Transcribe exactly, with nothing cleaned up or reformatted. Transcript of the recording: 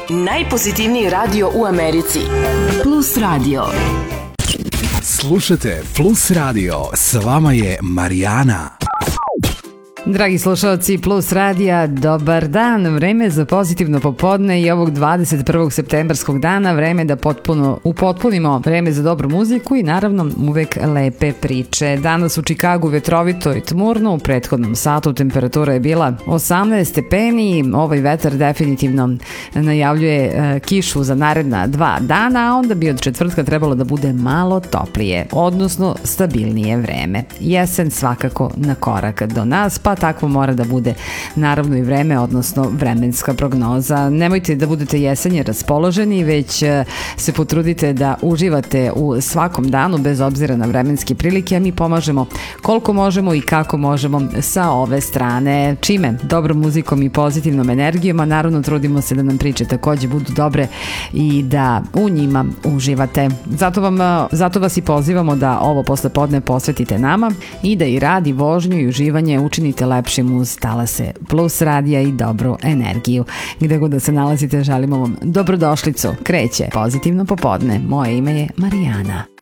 najpozitivniji radio u Americi. Plus Radio. Slušajte Plus Radio, s vama je Marijana. Dragi slušalci Plus Radija, dobar dan, vreme za pozitivno popodne i ovog dvadeset prvog septembarskog dana, vreme da potpuno upotpunimo vreme za dobru muziku i naravno uvek lepe priče. Danas u Čikagu vetrovito i tmurno, u prethodnom satu temperatura je bila osamnaest stepeni, ovaj vetar definitivno najavljuje e, kišu za naredna dva dana, a onda bi od četvrtka trebalo da bude malo toplije, odnosno stabilnije vreme. Jesen svakako na korak do nas, pa takvo mora da bude naravno i vreme, odnosno vremenska prognoza. Nemojte da budete jesenje raspoloženi, već se potrudite da uživate u svakom danu bez obzira na vremenske prilike, a mi pomažemo koliko možemo i kako možemo sa ove strane. Čime? Dobrom muzikom i pozitivnom energijom, a naravno trudimo se da nam priče takođe budu dobre i da u njima uživate. Zato, vam, zato vas i pozivamo da ovo poslepodne posvetite nama i da i rad i vožnju i uživanje učinite lepšim uz talase Plus Radija i dobru energiju. Gde god da se nalazite, želimo vam dobrodošlicu. Kreće pozitivno popodne. Moje ime je Marijana.